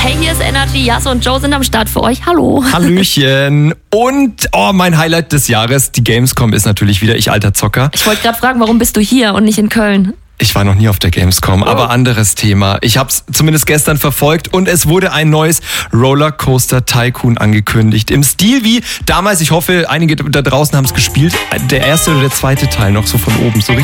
Hey, hier ist Energy. Jasse und Joe sind am Start für euch. Hallo. Hallöchen. Und mein Highlight des Jahres, die Gamescom ist natürlich wieder, ich alter Zocker. Ich wollte gerade fragen, warum bist du hier und nicht in Köln? Ich war noch nie auf der Gamescom, aber anderes Thema. Ich habe es zumindest gestern verfolgt und es wurde ein neues Rollercoaster Tycoon angekündigt. Im Stil wie damals, ich hoffe, einige da draußen haben es gespielt, der erste oder der zweite Teil noch so von oben. So